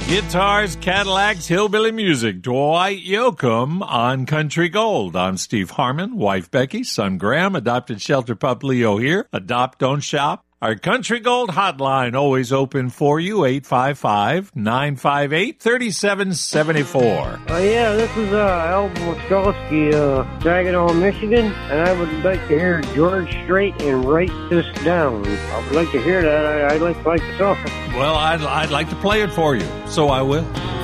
Guitars, Cadillacs, hillbilly music. Dwight Yoakam on Country Gold. I'm Steve Harmon, wife Becky, son Graham, adopted shelter pup Leo here. Adopt, don't shop. Our Country Gold hotline always open for you, 855-958-3774. Yeah, this is Alvin Wiskowski, Saginaw, Michigan, and I would like to hear George Strait and Write This Down. I would like to hear that. I'd like the song. Well, I'd like to play it for you, so I will.